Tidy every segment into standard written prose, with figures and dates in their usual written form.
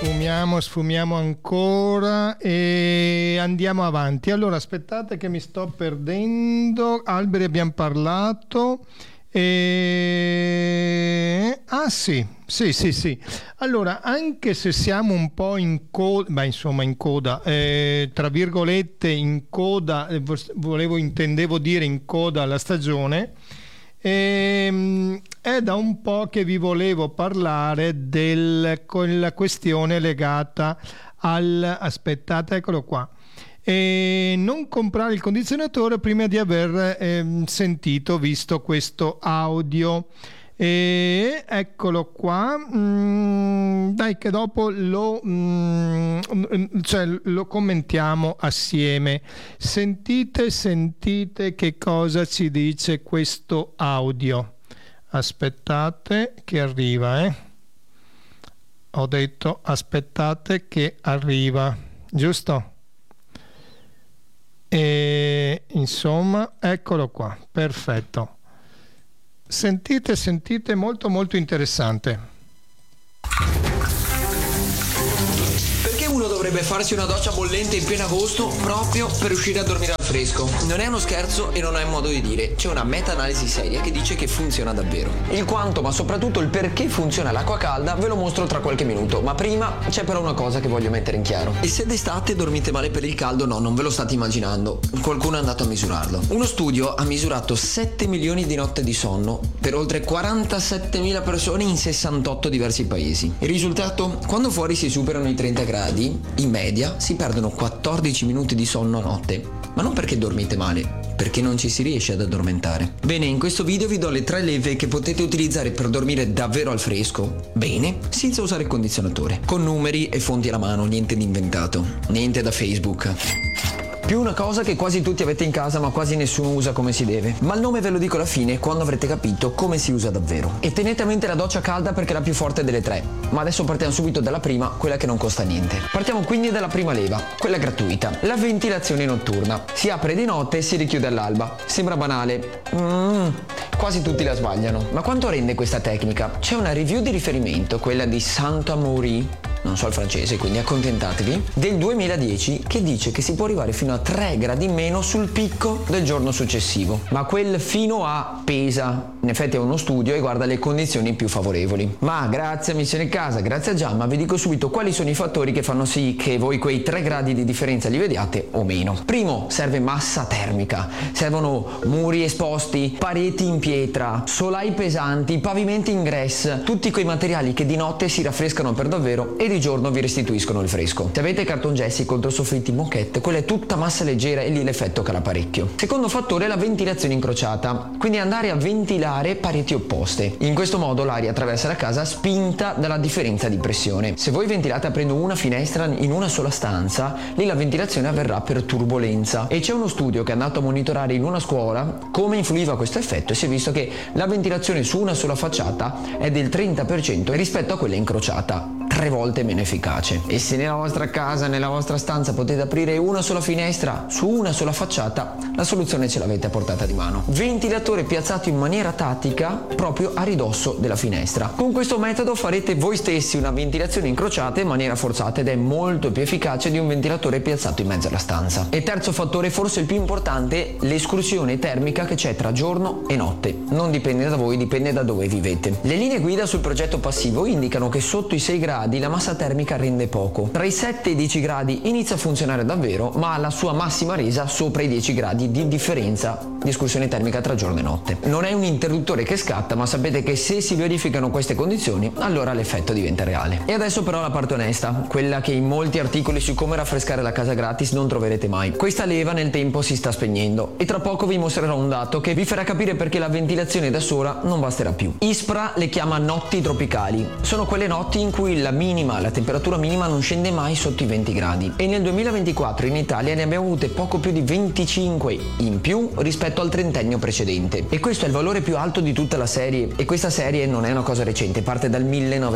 Sfumiamo ancora e andiamo avanti. Allora, aspettate che mi sto perdendo. Alberi abbiamo parlato. Sì. Allora, anche se siamo un po' in coda, tra virgolette in coda, intendevo dire in coda alla stagione, è da un po' che vi volevo parlare della questione legata aspettate, eccolo qua. Non comprare il condizionatore prima di aver visto questo audio. Eccolo qua. Dai che dopo lo commentiamo assieme. Sentite che cosa ci dice questo audio. Aspettate che arriva, Ho detto aspettate che arriva, giusto? Insomma, eccolo qua, perfetto. Sentite, molto molto interessante. Perché uno dovrebbe farsi una doccia bollente in pieno agosto proprio per riuscire a dormire al fresco? Non è uno scherzo e non è un modo di dire. C'è una meta-analisi seria che dice che funziona davvero. Il quanto, ma soprattutto il perché funziona l'acqua calda ve lo mostro tra qualche minuto. Ma prima c'è però una cosa che voglio mettere in chiaro. E se d'estate dormite male per il caldo, no, non ve lo state immaginando. Qualcuno è andato a misurarlo. Uno studio ha misurato 7 milioni di notte di sonno per oltre 47.000 persone in 68 diversi paesi. Il risultato? Quando fuori si superano i 30 gradi, in media si perdono 14 minuti di sonno a notte. Ma non perché dormite male, perché non ci si riesce ad addormentare. Bene, in questo video vi do le 3 leve che potete utilizzare per dormire davvero al fresco, bene, senza usare il condizionatore. Con numeri e fonti alla mano, niente di inventato, niente da Facebook. Più una cosa che quasi tutti avete in casa ma quasi nessuno usa come si deve. Ma il nome ve lo dico alla fine quando avrete capito come si usa davvero. E tenete a mente la doccia calda perché è la più forte delle 3. Ma adesso partiamo subito dalla prima, quella che non costa niente. Partiamo quindi dalla prima leva, quella gratuita. La ventilazione notturna. Si apre di notte e si richiude all'alba. Sembra banale. Quasi tutti la sbagliano. Ma quanto rende questa tecnica? C'è una review di riferimento, quella di Saint-Amaury, non so il francese, quindi accontentatevi, del 2010, che dice che si può arrivare fino a 3 gradi in meno sul picco del giorno successivo. Ma quel fino a pesa. In effetti è uno studio e guarda le condizioni più favorevoli. Ma grazie a Missione Casa, grazie a Giamma, vi dico subito quali sono i fattori che fanno sì che voi quei 3 gradi di differenza li vediate o meno. Primo, serve massa termica. Servono muri esposti, pareti in pietra, solai pesanti, pavimenti in grès, tutti quei materiali che di notte si raffrescano per davvero e di giorno vi restituiscono il fresco. Se avete cartongessi contro soffitti moquette, quella è tutta massa leggera e lì l'effetto cala parecchio. Secondo fattore è la ventilazione incrociata, quindi andare a ventilare pareti opposte. In questo modo l'aria attraversa la casa spinta dalla differenza di pressione. Se voi ventilate aprendo una finestra in una sola stanza, lì la ventilazione avverrà per turbolenza. E c'è uno studio che è andato a monitorare in una scuola come influiva questo effetto e si è visto che la ventilazione su una sola facciata è del 30% rispetto a quella incrociata, 3 volte meno efficace. E se nella vostra casa, nella vostra stanza potete aprire una sola finestra su una sola facciata, la soluzione ce l'avete a portata di mano. Ventilatore piazzato in maniera tattica proprio a ridosso della finestra. Con questo metodo farete voi stessi una ventilazione incrociata in maniera forzata ed è molto più efficace di un ventilatore piazzato in mezzo alla stanza. E terzo fattore, forse il più importante, l'escursione termica che c'è tra giorno e notte. Non dipende da voi, dipende da dove vivete. Le linee guida sul progetto passivo indicano che sotto i 6 gradi la massa termica rende poco. Tra i 7 e i 10 gradi inizia a funzionare davvero, ma ha la sua massima resa sopra i 10 gradi di differenza di escursione termica tra giorno e notte. Non è un interruttore che scatta, ma sapete che se si verificano queste condizioni, allora l'effetto diventa reale. E adesso però la parte onesta, quella che in molti articoli su come raffrescare la casa gratis non troverete mai. Questa leva nel tempo si sta spegnendo e tra poco vi mostrerò un dato che vi farà capire perché la ventilazione da sola non basterà più. ISPRA le chiama notti tropicali. Sono quelle notti in cui la temperatura minima non scende mai sotto i 20 gradi e nel 2024 in Italia ne abbiamo avute poco più di 25 in più rispetto al trentennio precedente. E questo è il valore più alto di tutta la serie e questa serie non è una cosa recente, parte dal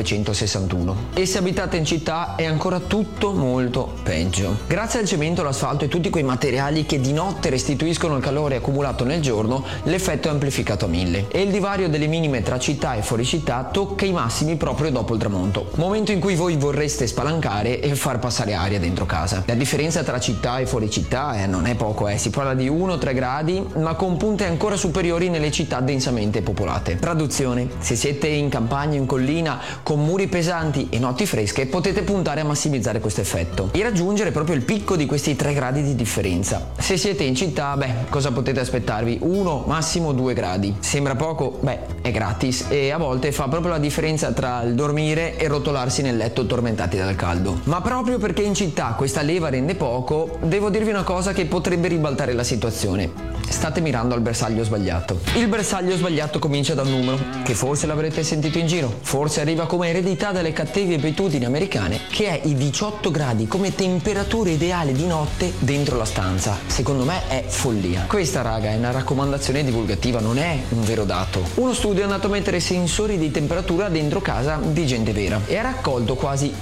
1961. E se abitate in città è ancora tutto molto peggio. Grazie al cemento, l'asfalto e tutti quei materiali che di notte restituiscono il calore accumulato nel giorno, l'effetto è amplificato a 1000 e il divario delle minime tra città e fuori città tocca i massimi proprio dopo il tramonto, momento momento in cui voi vorreste spalancare e far passare aria dentro casa. La differenza tra città e fuori città non è poco, si parla di 1-3 gradi, ma con punte ancora superiori nelle città densamente popolate. Traduzione: se siete in campagna, in collina, con muri pesanti e notti fresche, potete puntare a massimizzare questo effetto e raggiungere proprio il picco di questi 3 gradi di differenza. Se siete in città, cosa potete aspettarvi? 1, massimo 2 gradi. Sembra poco? È gratis e a volte fa proprio la differenza tra il dormire e rotolarsi nel letto tormentati dal caldo. Ma proprio perché in città questa leva rende poco, devo dirvi una cosa che potrebbe ribaltare la situazione. State mirando al bersaglio sbagliato. Il bersaglio sbagliato comincia da un numero che forse l'avrete sentito in giro, forse arriva come eredità dalle cattive abitudini americane, che è i 18 gradi come temperatura ideale di notte dentro la stanza. Secondo me è follia. Questa, raga, è una raccomandazione divulgativa, non è un vero dato. Uno studio è andato a mettere sensori di temperatura dentro casa di gente vera e ha raccolto quasi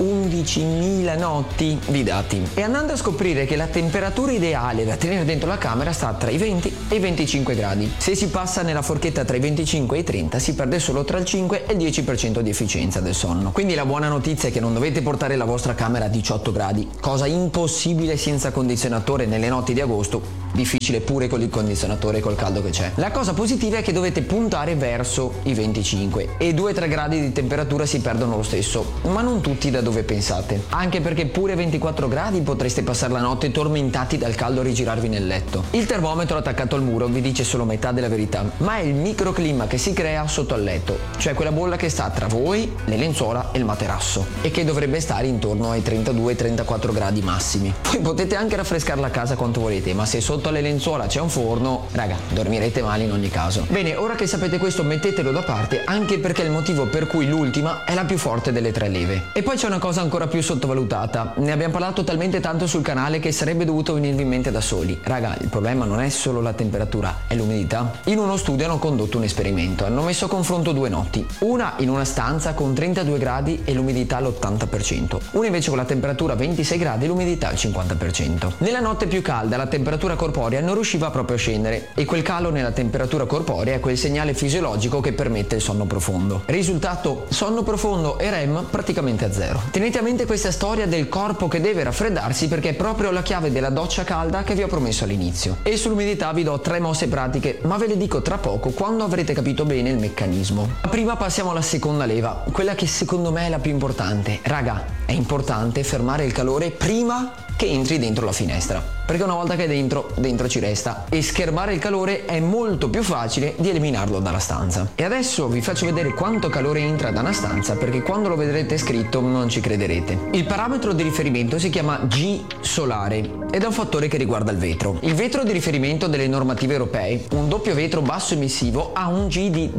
11.000 notti di dati, e andando a scoprire che la temperatura ideale da tenere dentro la camera sta tra i 20 e i 25 gradi. Se si passa nella forchetta tra i 25 e i 30 si perde solo tra il 5 e il 10% di efficienza del sonno. Quindi la buona notizia è che non dovete portare la vostra camera a 18 gradi, cosa impossibile senza condizionatore nelle notti di agosto, difficile pure con il condizionatore e col caldo che c'è. La cosa positiva è che dovete puntare verso i 25 e 2-3 gradi di temperatura si perdono lo stesso, ma non tutti da dove pensate, anche perché pure 24 gradi potreste passare la notte tormentati dal caldo e rigirarvi nel letto. Il termometro attaccato al muro vi dice solo metà della verità, ma è il microclima che si crea sotto al letto, cioè quella bolla che sta tra voi, le lenzuola e il materasso, e che dovrebbe stare intorno ai 32-34 gradi massimi. Poi potete anche raffrescare la casa quanto volete, ma se sotto alle lenzuola c'è un forno, raga, dormirete male in ogni caso. Bene, ora che sapete questo mettetelo da parte, anche perché è il motivo per cui l'ultima è la più forte delle 3 leve. E poi c'è una cosa ancora più sottovalutata, ne abbiamo parlato talmente tanto sul canale che sarebbe dovuto venirvi in mente da soli. Raga, il problema non è solo la temperatura, è l'umidità. In uno studio hanno condotto un esperimento, hanno messo a confronto 2 notti, una in una stanza con 32 gradi e l'umidità all'80%, una invece con la temperatura 26 gradi e l'umidità al 50%. Nella notte più calda la temperatura corporea non riusciva proprio a scendere, e quel calo nella temperatura corporea è quel segnale fisiologico che permette il sonno profondo. Risultato: sonno profondo e REM praticamente a zero. Tenete a mente questa storia del corpo che deve raffreddarsi, perché è proprio la chiave della doccia calda che vi ho promesso all'inizio. E sull'umidità vi do 3 mosse pratiche, ma ve le dico tra poco quando avrete capito bene il meccanismo. Ma prima passiamo alla seconda leva, quella che secondo me è la più importante. Raga, è importante fermare il calore prima che entri dentro la finestra, perché una volta che è dentro ci resta, e schermare il calore è molto più facile di eliminarlo dalla stanza. E adesso vi faccio vedere quanto calore entra da una stanza, perché quando lo vedrete scritto non ci crederete. Il parametro di riferimento si chiama G solare ed è un fattore che riguarda il vetro. Il vetro di riferimento delle normative europee, un doppio vetro basso emissivo, ha un G di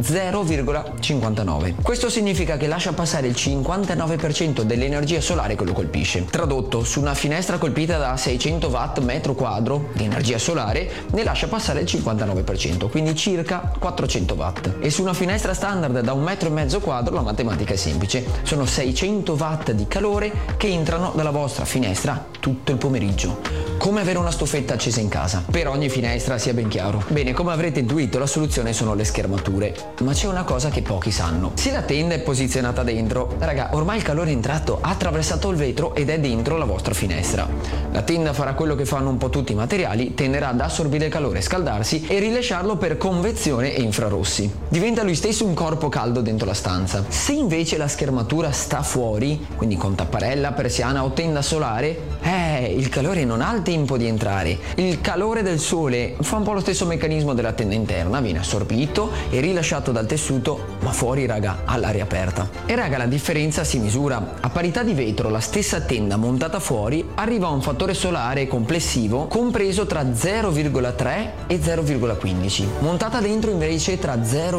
0,59. Questo significa che lascia passare il 59% dell'energia solare che lo colpisce. Tradotto, su una finestra colpita da 600 watt metro quadro di energia solare ne lascia passare il 59%, quindi circa 400 watt. E su una finestra standard da 1,5 metro quadro la matematica è semplice, sono 600 watt di calore che entrano dalla vostra finestra tutto il pomeriggio. Come avere una stufetta accesa in casa, per ogni finestra, sia ben chiaro. Bene, come avrete intuito, la soluzione sono le schermature, ma c'è una cosa che pochi sanno. Se la tenda è posizionata dentro, raga, ormai il calore è entrato, ha attraversato il vetro ed è dentro la vostra finestra. La tenda farà quello che fanno un po' tutti i materiali, tenderà ad assorbire il calore, scaldarsi e rilasciarlo per convezione e infrarossi. Diventa lui stesso un corpo caldo dentro la stanza. Se invece la schermatura sta fuori, quindi con tapparella, persiana o tenda solare, il calore non ha il tempo di entrare. Il calore del sole fa un po' lo stesso meccanismo della tenda interna, viene assorbito e rilasciato dal tessuto, ma fuori, raga, all'aria aperta. E raga, la differenza si misura. A parità di vetro, la stessa tenda montata fuori arriva a un fattore solare complessivo compreso tra 0,3 e 0,15. Montata dentro invece tra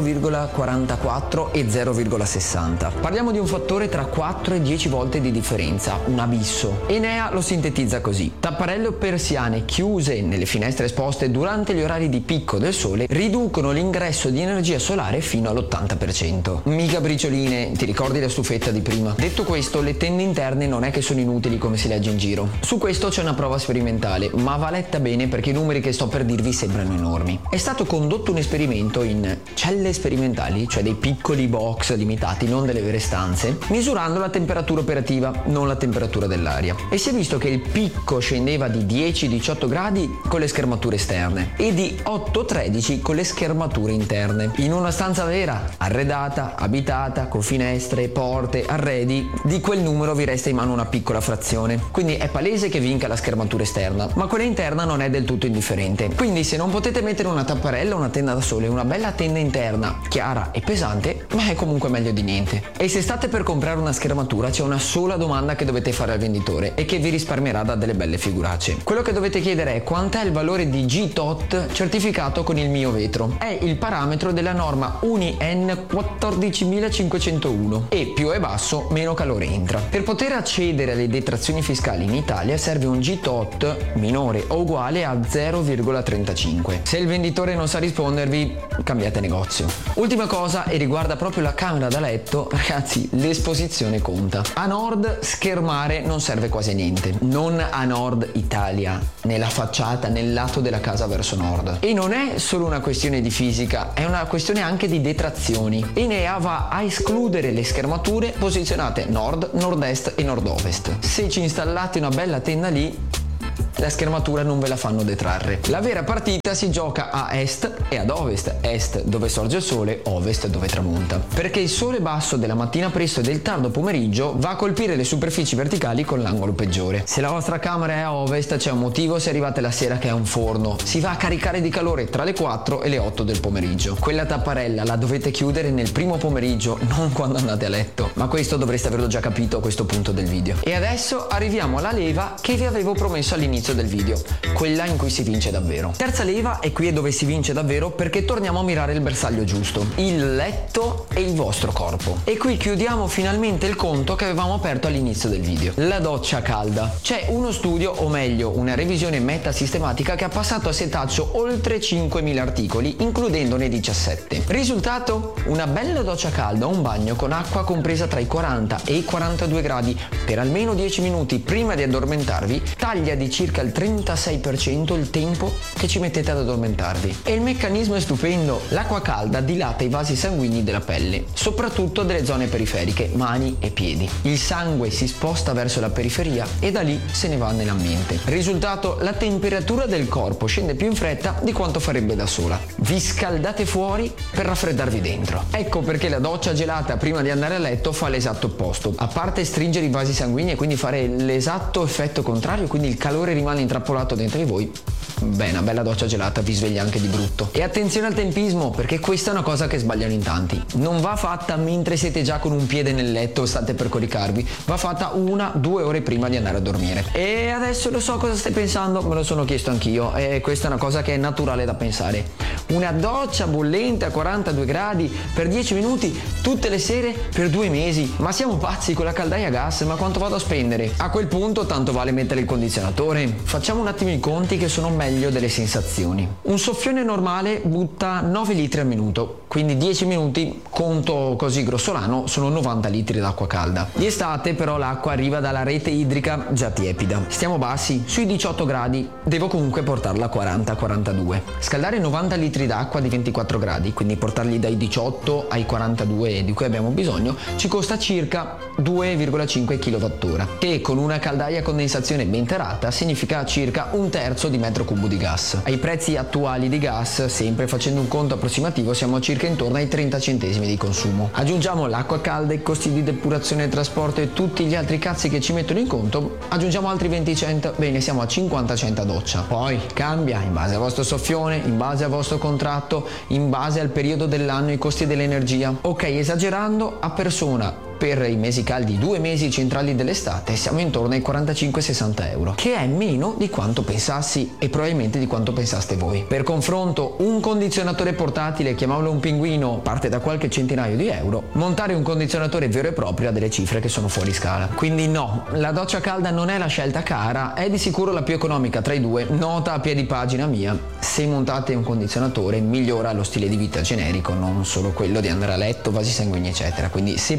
0,44 e 0,60. Parliamo di un fattore tra 4 e 10 volte di differenza, un abisso. Enea lo sintetizza così: tapparelle o persiane chiuse nelle finestre esposte durante gli orari di picco del sole riducono l'ingresso di energia solare fino all'80%. Mica bricioline, ti ricordi la stufetta di prima? Detto questo, le tende interne non è che sono inutili come si legge in giro. Su questo c'è una prova sperimentale, ma va letta bene perché i numeri che sto per dirvi sembrano enormi. È stato condotto un esperimento in celle sperimentali, cioè dei piccoli box limitati, non delle vere stanze, misurando la temperatura operativa, non la temperatura dell'aria. E si è visto che il picco scendeva di 10-18 gradi con le schermature esterne e di 8-13 con le schermature interne. In una stanza vera, arredata, abitata, con finestre, porte, arredi, di quel numero vi resta in mano una piccola frazione. Quindi è palese che vinca la schermatura esterna, ma quella interna non è del tutto indifferente. Quindi se non potete mettere una tapparella, una tenda da sole, una bella tenda interna, chiara e pesante, ma è comunque meglio di niente. E se state per comprare una schermatura, c'è una sola domanda che dovete fare al venditore e che vi risparmierà da delle belle figuracce. Quello che dovete chiedere è quant'è il valore di G-TOT certificato con il mio vetro. È il parametro della norma UNI-EN 14501 e più è basso, meno calore entra. Per poter accedere alle detrazioni fiscali in Italia serve un G-TOT minore o uguale a 0,35. Se il venditore non sa rispondervi, cambiate negozio. Ultima cosa, e riguarda proprio la camera da letto, ragazzi, l'esposizione conta. A nord schermare non serve quasi a niente, non a nord Italia, nella facciata, nel lato della casa verso nord. E non è solo una questione di fisica, è una questione anche di detrazioni. Enea va a escludere le schermature posizionate nord, nord-est e nord-ovest. Se ci installate una bella tenda lì, la schermatura non ve la fanno detrarre. La vera partita si gioca a est e ad ovest. Est dove sorge il sole, ovest dove tramonta. Perché il sole basso della mattina presto e del tardo pomeriggio va a colpire le superfici verticali con l'angolo peggiore. Se la vostra camera è a ovest c'è un motivo se arrivate la sera che è un forno. Si va a caricare di calore tra le 4 e le 8 del pomeriggio. Quella tapparella la dovete chiudere nel primo pomeriggio, non quando andate a letto. Ma questo dovreste averlo già capito a questo punto del video. E adesso arriviamo alla leva che vi avevo promesso all'inizio del video, quella in cui si vince davvero. Terza leva, e qui è dove si vince davvero perché torniamo a mirare il bersaglio giusto, il letto e il vostro corpo. E qui chiudiamo finalmente il conto che avevamo aperto all'inizio del video, la doccia calda. C'è uno studio, o meglio una revisione metasistematica che ha passato a setaccio oltre 5.000 articoli, includendone 17. Risultato? Una bella doccia calda o un bagno con acqua compresa tra i 40 e i 42 gradi per almeno 10 minuti prima di addormentarvi taglia di circa il 36% il tempo che ci mettete ad addormentarvi. E il meccanismo è stupendo. L'acqua calda dilata i vasi sanguigni della pelle, soprattutto delle zone periferiche, mani e piedi. Il sangue si sposta verso la periferia e da lì se ne va nell'ambiente. Risultato, la temperatura del corpo scende più in fretta di quanto farebbe da sola. Vi scaldate fuori per raffreddarvi dentro. Ecco perché la doccia gelata prima di andare a letto fa l'esatto opposto. A parte stringere i vasi sanguigni e quindi fare l'esatto effetto contrario, quindi il calore rimane intrappolato dentro di voi, beh, una bella doccia gelata vi sveglia anche di brutto. E attenzione al tempismo, perché questa è una cosa che sbagliano in tanti. Non va fatta mentre siete già con un piede nel letto o state per coricarvi, va fatta 1-2 ore prima di andare a dormire. E adesso lo so cosa stai pensando, me lo sono chiesto anch'io, e questa è una cosa che è naturale da pensare. Una doccia bollente a 42 gradi per 10 minuti tutte le sere per 2 mesi? Ma siamo pazzi, con la caldaia a gas, ma quanto vado a spendere? A quel punto tanto vale mettere il condizionatore. Facciamo un attimo i conti che sono meglio delle sensazioni. Un soffione normale butta 9 litri al minuto, quindi 10 minuti, conto così grossolano, sono 90 litri d'acqua calda. Di estate però l'acqua arriva dalla rete idrica già tiepida. Stiamo bassi, sui 18 gradi, devo comunque portarla a 40-42. Scaldare 90 litri d'acqua di 24 gradi, quindi portarli dai 18 ai 42 di cui abbiamo bisogno, ci costa circa 2,5 kWh, che con una caldaia a condensazione ben tarata significa circa 1/3 di metro cubo di gas. Ai prezzi attuali di gas, sempre facendo un conto approssimativo, siamo circa intorno ai 30 centesimi di consumo. Aggiungiamo l'acqua calda, i costi di depurazione e trasporto e tutti gli altri cazzi che ci mettono in conto, aggiungiamo altri 20 cent, bene, siamo a 50 cent a doccia. Poi cambia in base al vostro soffione, in base al vostro contratto, in base al periodo dell'anno, i costi dell'energia. Ok, esagerando, a persona per i mesi caldi, 2 mesi centrali dell'estate, siamo intorno ai 45-60 euro, che è meno di quanto pensassi e probabilmente di quanto pensaste voi. Per confronto, un condizionatore portatile, chiamiamolo un pinguino, parte da qualche centinaio di euro. Montare un condizionatore vero e proprio ha delle cifre che sono fuori scala. Quindi no, la doccia calda non è la scelta cara, è di sicuro la più economica tra i due, nota a piedi pagina mia. Se montate un condizionatore migliora lo stile di vita generico, non solo quello di andare a letto, vasi sanguigni eccetera. Quindi se potete scegliere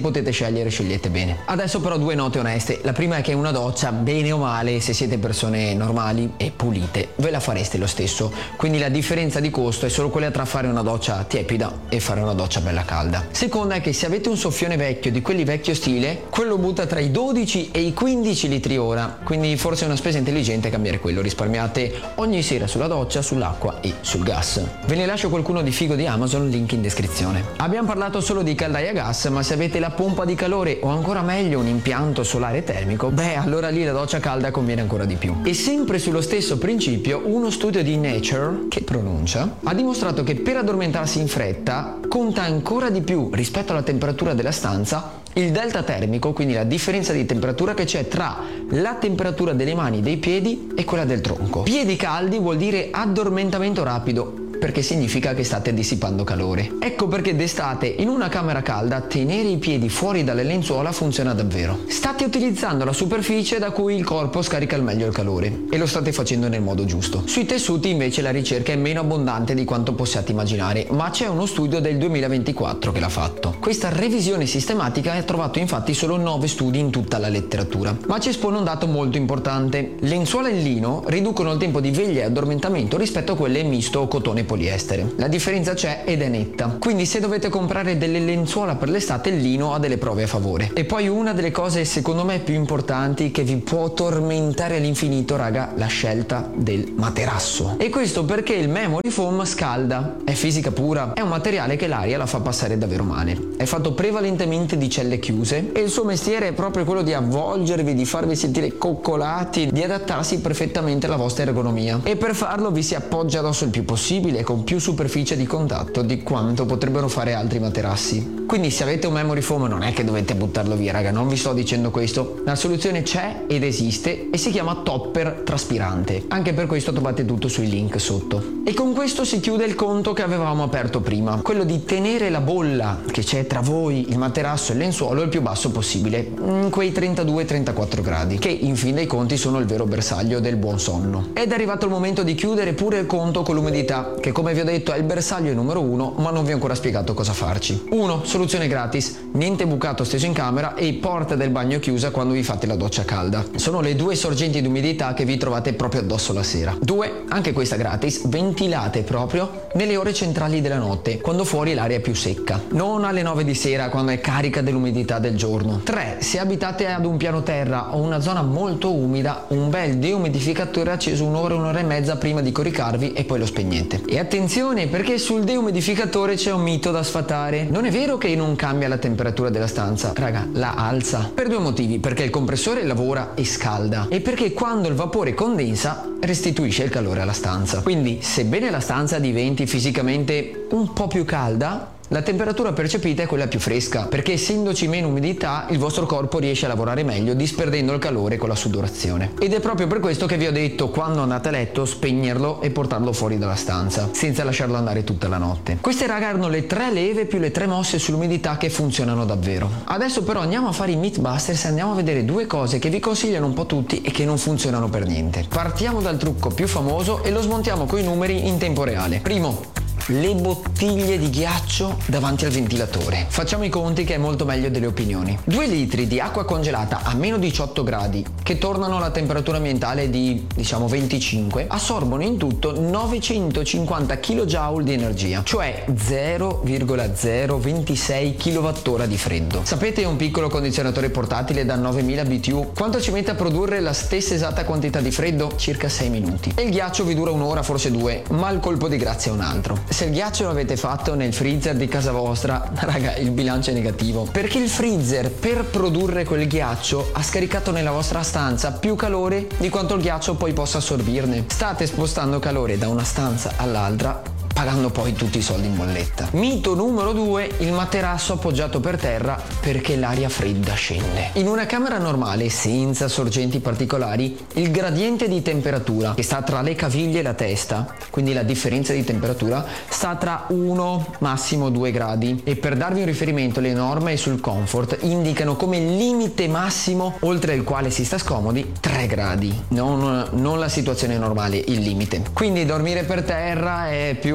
scegliete bene. Adesso però due note oneste. La prima è che una doccia, bene o male, se siete persone normali e pulite, ve la fareste lo stesso, quindi la differenza di costo è solo quella tra fare una doccia tiepida e fare una doccia bella calda. Seconda è che se avete un soffione vecchio, di quelli vecchio stile, quello butta tra i 12 e i 15 litri ora, quindi forse è una spesa intelligente cambiare quello, risparmiate ogni sera sulla doccia, sull'acqua e sul gas. Ve ne lascio qualcuno di figo di Amazon, link in descrizione. Abbiamo parlato solo di caldaia a gas, ma se avete la pompa di calore o ancora meglio un impianto solare termico, beh, allora lì la doccia calda conviene ancora di più. E sempre sullo stesso principio, uno studio di Nature, che pronuncia, ha dimostrato che per addormentarsi in fretta conta ancora di più rispetto alla temperatura della stanza il delta termico, quindi la differenza di temperatura che c'è tra la temperatura delle mani e dei piedi e quella del tronco. Piedi caldi vuol dire addormentamento rapido, perché significa che state dissipando calore. Ecco perché d'estate in una camera calda tenere i piedi fuori dalle lenzuola funziona davvero. State utilizzando la superficie da cui il corpo scarica al meglio il calore e lo state facendo nel modo giusto. Sui tessuti invece la ricerca è meno abbondante di quanto possiate immaginare, ma c'è uno studio del 2024 che l'ha fatto. Questa revisione sistematica ha trovato infatti solo 9 studi in tutta la letteratura, ma ci espone un dato molto importante. Lenzuola in lino riducono il tempo di veglia e addormentamento rispetto a quelle misto o cotone poliestere. La differenza c'è ed è netta, quindi se dovete comprare delle lenzuola per l'estate il lino ha delle prove a favore. E poi una delle cose secondo me più importanti che vi può tormentare all'infinito, raga, la scelta del materasso. E questo perché il memory foam scalda, è fisica pura, è un materiale che l'aria la fa passare davvero male, è fatto prevalentemente di celle chiuse e il suo mestiere è proprio quello di avvolgervi, di farvi sentire coccolati, di adattarsi perfettamente alla vostra ergonomia, e per farlo vi si appoggia addosso il più possibile con più superficie di contatto di quanto potrebbero fare altri materassi. Quindi se avete un memory foam non è che dovete buttarlo via, raga, non vi sto dicendo questo. La soluzione c'è ed esiste e si chiama topper traspirante. Anche per questo trovate tutto sui link sotto. E con questo si chiude il conto che avevamo aperto prima, quello di tenere la bolla che c'è tra voi, il materasso e il lenzuolo il più basso possibile, in quei 32-34 gradi, che in fin dei conti sono il vero bersaglio del buon sonno. Ed è arrivato il momento di chiudere pure il conto con l'umidità, che come vi ho detto è il bersaglio numero 1, ma non vi ho ancora spiegato cosa farci. 1. Soluzione gratis, niente bucato steso in camera e porta del bagno chiusa quando vi fate la doccia calda. Sono le 2 sorgenti di umidità che vi trovate proprio addosso la sera. 2. Anche questa gratis, ventilate proprio nelle ore centrali della notte, quando fuori l'aria è più secca, non alle 9 di sera quando è carica dell'umidità del giorno. 3. Se abitate ad un piano terra o una zona molto umida, un bel deumidificatore acceso un'ora e mezza prima di coricarvi e poi lo spegnete. E attenzione, perché sul deumidificatore c'è un mito da sfatare. Non è vero che non cambia la temperatura della stanza, raga, la alza. Per 2 motivi: perché il compressore lavora e scalda, e perché quando il vapore condensa restituisce il calore alla stanza. Quindi, sebbene la stanza diventi fisicamente un po' più calda, la temperatura percepita è quella più fresca, perché essendoci meno umidità il vostro corpo riesce a lavorare meglio, disperdendo il calore con la sudorazione. Ed è proprio per questo che vi ho detto, quando andate a letto, spegnerlo e portarlo fuori dalla stanza, senza lasciarlo andare tutta la notte. Queste raga erano le 3 leve più le 3 mosse sull'umidità che funzionano davvero. Adesso però andiamo a fare i Mythbusters e andiamo a vedere 2 cose che vi consigliano un po' tutti e che non funzionano per niente. Partiamo dal trucco più famoso e lo smontiamo coi numeri in tempo reale. Primo, le bottiglie di ghiaccio davanti al ventilatore. Facciamo i conti che è molto meglio delle opinioni. 2 litri di acqua congelata a meno 18 gradi, che tornano alla temperatura ambientale di, diciamo, 25, assorbono in tutto 950 kJ di energia, cioè 0,026 kWh di freddo. Sapete un piccolo condizionatore portatile da 9000 BTU quanto ci mette a produrre la stessa esatta quantità di freddo? Circa 6 minuti. E il ghiaccio vi dura un'ora, forse 2, ma il colpo di grazia è un altro. Se il ghiaccio lo avete fatto nel freezer di casa vostra, raga, il bilancio è negativo, perché il freezer per produrre quel ghiaccio ha scaricato nella vostra stanza più calore di quanto il ghiaccio poi possa assorbirne. State spostando calore da una stanza all'altra, pagando poi tutti i soldi in bolletta. Mito numero 2, il materasso appoggiato per terra perché l'aria fredda scende. In una camera normale, senza sorgenti particolari, il gradiente di temperatura che sta tra le caviglie e la testa, quindi la differenza di temperatura, sta tra 1 massimo 2 gradi. E per darvi un riferimento, le norme sul comfort indicano come limite massimo oltre il quale si sta scomodi 3 gradi, non la situazione normale, il limite. Quindi dormire per terra è più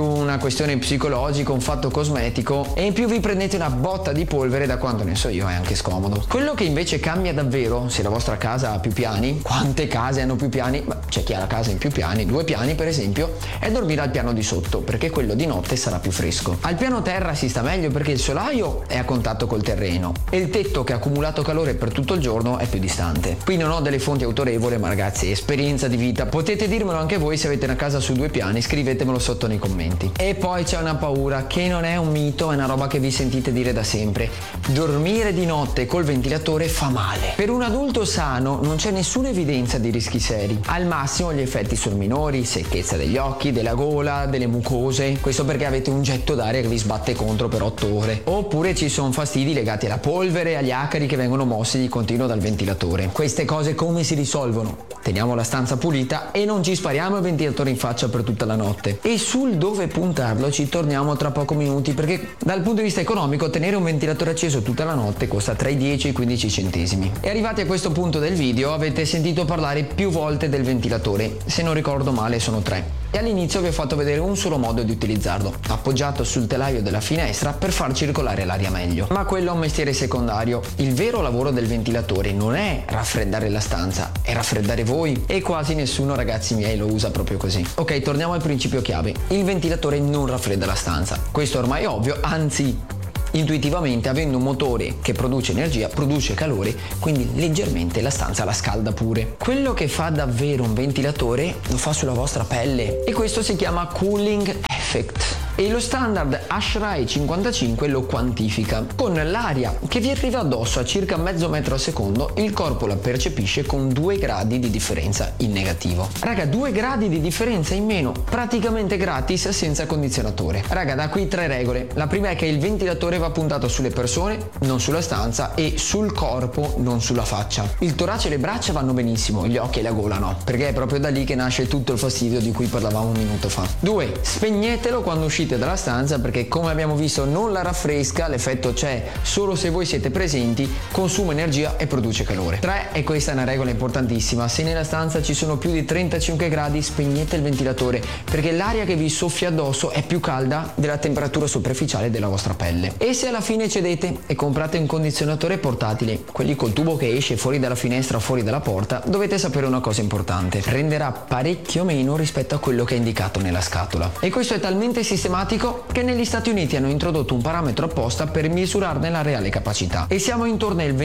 una questione psicologica, un fatto cosmetico, e in più vi prendete una botta di polvere, da quanto ne so io è anche scomodo. Quello che invece cambia davvero, se la vostra casa ha più piani, quante case hanno più piani, c'è chi ha la casa in più piani, 2 piani per esempio, è dormire al piano di sotto, perché quello di notte sarà più fresco. Al piano terra si sta meglio perché il solaio è a contatto col terreno e il tetto che ha accumulato calore per tutto il giorno è più distante. Qui non ho delle fonti autorevoli, ma ragazzi, esperienza di vita. Potete dirmelo anche voi se avete una casa su 2 piani, scrivetemelo sotto nei commenti. E poi c'è una paura che non è un mito, è una roba che vi sentite dire da sempre: dormire di notte col ventilatore fa male. Per un adulto sano non c'è nessuna evidenza di rischi seri. Al massimo gli effetti sono minori, secchezza degli occhi, della gola, delle mucose, questo perché avete un getto d'aria che vi sbatte contro per 8 ore. Oppure ci sono fastidi legati alla polvere, agli acari che vengono mossi di continuo dal ventilatore. Queste cose come si risolvono? Teniamo la stanza pulita e non ci spariamo il ventilatore in faccia per tutta la notte. E sul dove puntarlo ci torniamo tra pochi minuti, perché dal punto di vista economico tenere un ventilatore acceso tutta la notte costa tra i 10 e i 15 centesimi. E arrivati a questo punto del video avete sentito parlare più volte del ventilatore, se non ricordo male sono 3. E all'inizio vi ho fatto vedere un solo modo di utilizzarlo, appoggiato sul telaio della finestra per far circolare l'aria meglio. Ma quello è un mestiere secondario. Il vero lavoro del ventilatore non è raffreddare la stanza, è raffreddare voi. E quasi nessuno, ragazzi miei, lo usa proprio così. Ok, torniamo al principio chiave. Il ventilatore non raffredda la stanza. Questo ormai è ovvio, anzi, intuitivamente, avendo un motore che produce energia, produce calore, quindi leggermente la stanza la scalda pure. Quello che fa davvero un ventilatore lo fa sulla vostra pelle e questo si chiama cooling effect. E lo standard ASHRAE 55 lo quantifica. Con l'aria che vi arriva addosso a circa mezzo metro al secondo, il corpo la percepisce con 2 gradi di differenza in negativo. Raga, 2 gradi di differenza in meno, praticamente gratis senza condizionatore. Raga, da qui 3 regole. La prima è che il ventilatore va puntato sulle persone, non sulla stanza, e sul corpo, non sulla faccia. Il torace e le braccia vanno benissimo, gli occhi e la gola no, perché è proprio da lì che nasce tutto il fastidio di cui parlavamo un minuto fa. 2. Spegnetelo quando uscite dalla stanza, perché come abbiamo visto non la raffresca, l'effetto c'è solo se voi siete presenti, consuma energia e produce calore. 3. E questa è una regola importantissima: se nella stanza ci sono più di 35 gradi spegnete il ventilatore, perché l'aria che vi soffia addosso è più calda della temperatura superficiale della vostra pelle. E se alla fine cedete e comprate un condizionatore portatile, quelli col tubo che esce fuori dalla finestra o fuori dalla porta, dovete sapere una cosa importante: renderà parecchio meno rispetto a quello che è indicato nella scatola. E questo è talmente sistematico che negli Stati Uniti hanno introdotto un parametro apposta per misurarne la reale capacità e siamo intorno al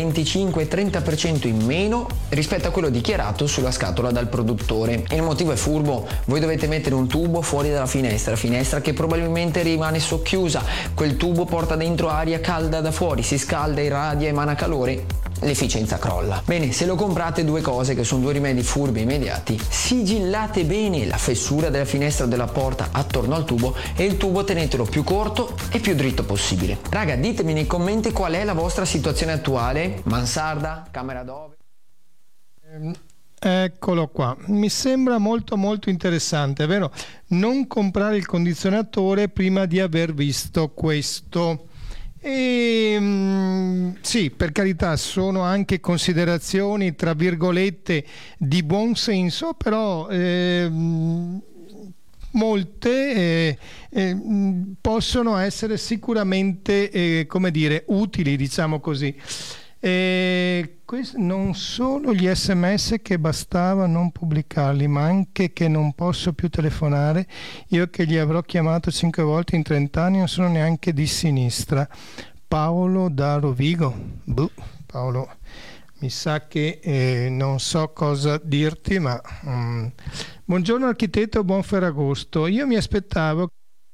25-30% in meno rispetto a quello dichiarato sulla scatola dal produttore. E il motivo è furbo: voi dovete mettere un tubo fuori dalla finestra che probabilmente rimane socchiusa, quel tubo porta dentro aria calda da fuori, si scalda, irradia, emana calore, l'efficienza crolla. Bene, se lo comprate, 2 cose che sono 2 rimedi furbi e immediati: sigillate bene la fessura della finestra o della porta attorno al tubo e il tubo tenetelo più corto e più dritto possibile. Raga, ditemi nei commenti qual è la vostra situazione attuale: mansarda, camera dove? Eccolo qua, mi sembra molto interessante, è vero? Non comprare il condizionatore prima di aver visto questo. E sì, per carità, sono anche considerazioni tra virgolette di buon senso, però molte possono essere sicuramente come dire utili, diciamo così. Non solo gli SMS che bastava non pubblicarli, ma anche che non posso più telefonare. Io che gli avrò chiamato 5 volte in 30 anni non sono neanche di sinistra. Paolo da Rovigo. Paolo, mi sa che non so cosa dirti, ma buongiorno architetto, buon Ferragosto. Io mi aspettavo.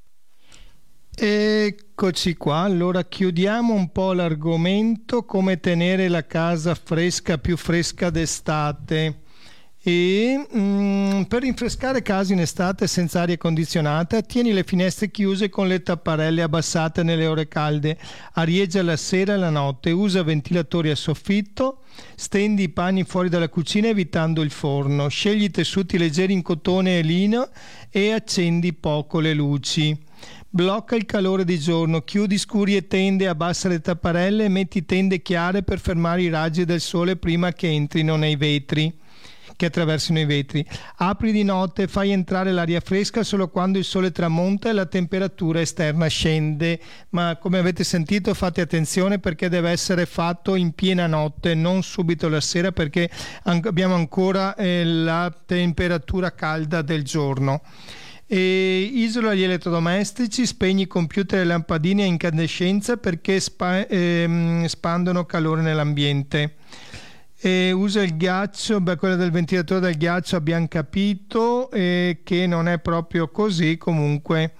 Eccoci qua, allora chiudiamo un po' l'argomento come tenere la casa fresca, più fresca d'estate. E per rinfrescare casa in estate senza aria condizionata, tieni le finestre chiuse con le tapparelle abbassate nelle ore calde, arieggia la sera e la notte, usa ventilatori a soffitto, stendi i panni fuori dalla cucina evitando il forno, scegli tessuti leggeri in cotone e lino e accendi poco le luci. Blocca il calore di giorno, chiudi scuri e tende, abbassa le tapparelle e metti tende chiare per fermare i raggi del sole prima che entrino nei vetri. che attraversino i vetri. Apri di notte, fai entrare l'aria fresca solo quando il sole tramonta e la temperatura esterna scende, ma come avete sentito fate attenzione perché deve essere fatto in piena notte, non subito la sera, perché abbiamo ancora la temperatura calda del giorno. Isola gli elettrodomestici, spegni computer e lampadine a incandescenza perché espandono calore nell'ambiente. Usa il ghiaccio, quello del ventilatore del ghiaccio abbiamo capito che non è proprio così, comunque.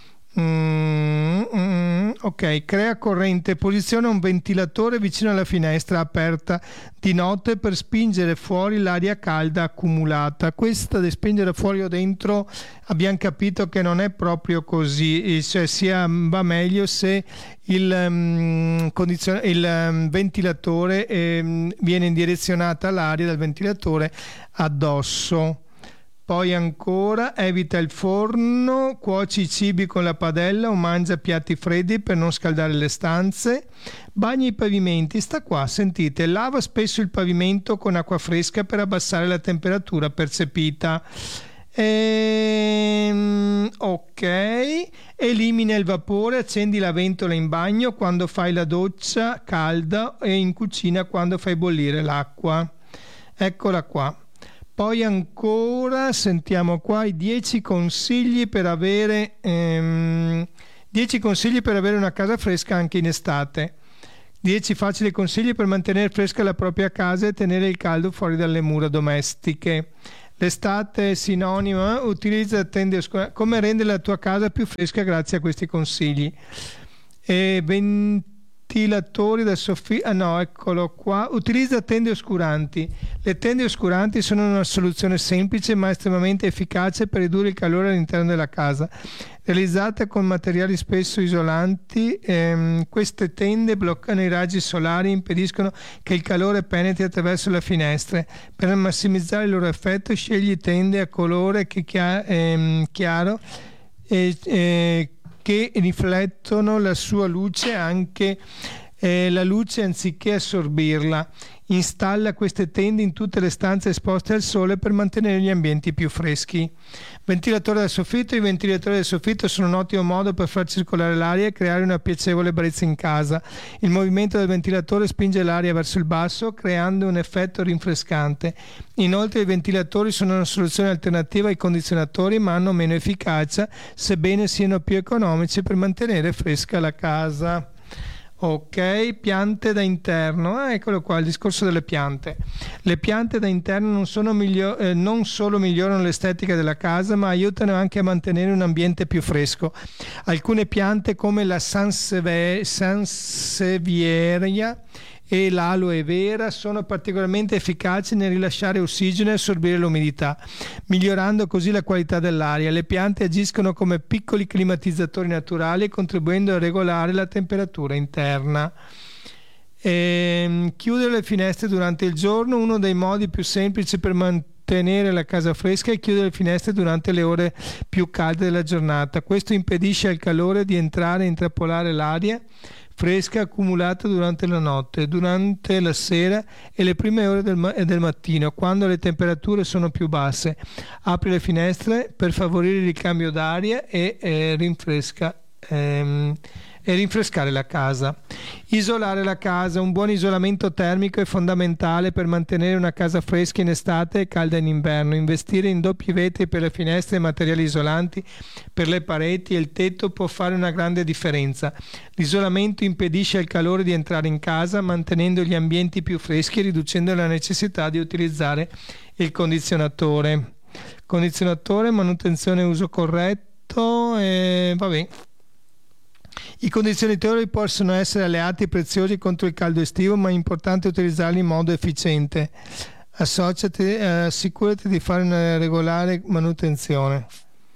Ok, crea corrente, posiziona un ventilatore vicino alla finestra aperta di notte per spingere fuori l'aria calda accumulata. Questa di spingere fuori o dentro abbiamo capito che non è proprio così, cioè va meglio se il ventilatore viene indirezionata l'aria dal ventilatore addosso. Poi ancora evita il forno, cuoci i cibi con la padella o mangia piatti freddi per non scaldare le stanze, bagna i pavimenti, sta qua, sentite, lava spesso il pavimento con acqua fresca per abbassare la temperatura percepita. Ok, elimina il vapore, accendi la ventola in bagno quando fai la doccia calda e in cucina quando fai bollire l'acqua. Eccola qua. Poi ancora sentiamo qua i 10 consigli per avere 10 consigli per avere una casa fresca anche in estate. 10 facili consigli per mantenere fresca la propria casa e tenere il caldo fuori dalle mura domestiche. L'estate è sinonima, utilizza tende oscure. Come rendere la tua casa più fresca grazie a questi consigli. Ventilatori da soffitto, eccolo qua. Utilizza tende oscuranti. Le tende oscuranti sono una soluzione semplice ma estremamente efficace per ridurre il calore all'interno della casa. Realizzate con materiali spesso isolanti, queste tende bloccano i raggi solari e impediscono che il calore penetri attraverso le finestre. Per massimizzare il loro effetto, scegli tende a colore chiaro che riflettono la sua luce, anche la luce anziché assorbirla. Installa queste tende in tutte le stanze esposte al sole per mantenere gli ambienti più freschi. Ventilatore da soffitto. I ventilatori da soffitto sono un ottimo modo per far circolare l'aria e creare una piacevole brezza in casa. Il movimento del ventilatore spinge l'aria verso il basso, creando un effetto rinfrescante. Inoltre i ventilatori sono una soluzione alternativa ai condizionatori, ma hanno meno efficacia, sebbene siano più economici per mantenere fresca la casa. Ok, piante da interno. Eccolo qua, il discorso delle piante. Le piante da interno non solo migliorano l'estetica della casa, ma aiutano anche a mantenere un ambiente più fresco. Alcune piante come la sansevieria e l'aloe vera sono particolarmente efficaci nel rilasciare ossigeno e assorbire l'umidità, migliorando così la qualità dell'aria. Le piante agiscono come piccoli climatizzatori naturali, contribuendo a regolare la temperatura interna. Chiudere le finestre durante il giorno. Uno dei modi più semplici per mantenere la casa fresca è chiudere le finestre durante le ore più calde della giornata. Questo impedisce al calore di entrare e intrappolare l'aria fresca accumulata durante la notte, durante la sera e le prime ore del mattino, quando le temperature sono più basse. Apri le finestre per favorire il ricambio d'aria e rinfrescare la casa. Isolare la casa. Un buon isolamento termico è fondamentale per mantenere una casa fresca in estate e calda in inverno. Investire in doppi vetri per le finestre e materiali isolanti per le pareti e il tetto può fare una grande differenza. L'isolamento impedisce al calore di entrare in casa, mantenendo gli ambienti più freschi e riducendo la necessità di utilizzare il condizionatore. Condizionatore, manutenzione e uso corretto, vabbè. I condizionatori possono essere alleati preziosi contro il caldo estivo, ma è importante utilizzarli in modo efficiente. Assicurati di fare una regolare manutenzione.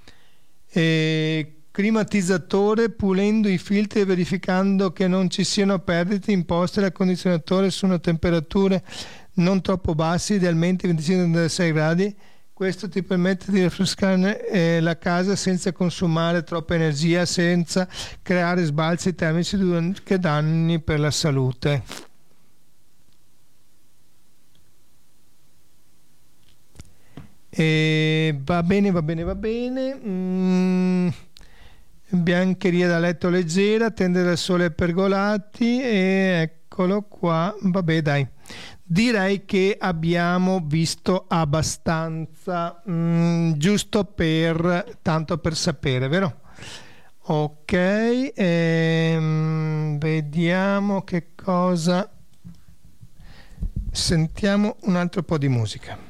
Climatizzatore, pulendo i filtri e verificando che non ci siano perdite imposte dal condizionatore su una temperature non troppo basse, idealmente 25-36 gradi. Questo ti permette di rinfrescare la casa senza consumare troppa energia, senza creare sbalzi termici che danni per la salute. Va bene, va bene, va bene. Biancheria da letto leggera, tende del sole pergolati, e eccolo qua. Vabbè, dai, direi che abbiamo visto abbastanza, giusto tanto per sapere, vero? Ok, vediamo che cosa. Sentiamo un altro po' di musica.